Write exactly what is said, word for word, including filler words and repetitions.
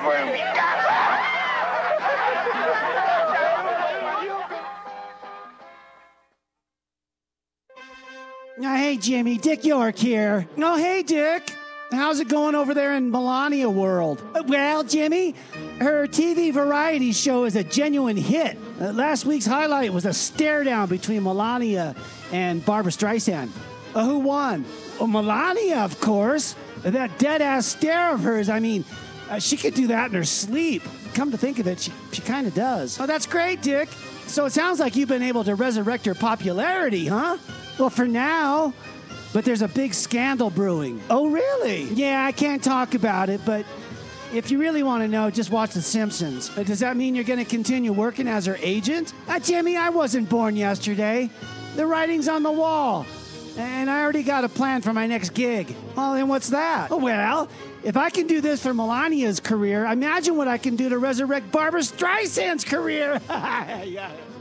for me. Oh, hey, Jimmy. Dick York here. Oh, hey, Dick. How's it going over there in Melania World? Uh, Well, Jimmy, her T V variety show is a genuine hit. Uh, last week's highlight was a stare down between Melania and Barbara Streisand. Uh, who won? Oh, Melania, of course. That dead-ass stare of hers, I mean, uh, she could do that in her sleep. Come to think of it, she, she kind of does. Oh, that's great, Dick. So it sounds like you've been able to resurrect her popularity, huh? Well, for now. But there's a big scandal brewing. Oh, really? Yeah, I can't talk about it, but if you really want to know, just watch The Simpsons. Uh, Does that mean you're going to continue working as her agent? Uh, Jimmy, I wasn't born yesterday. The writing's on the wall. And I already got a plan for my next gig. Well, then what's that? Oh, well, if I can do this for Melania's career, imagine what I can do to resurrect Barbara Streisand's career. Yeah.